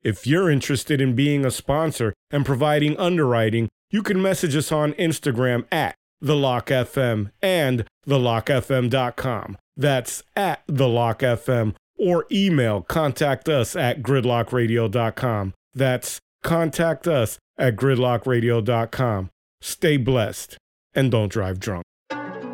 If you're interested in being a sponsor and providing underwriting, you can message us on Instagram at TheLockFM and TheLockFM.com. That's at TheLockFM, or email contact us at GridlockRadio.com. That's contact us at GridlockRadio.com. Stay blessed and don't drive drunk.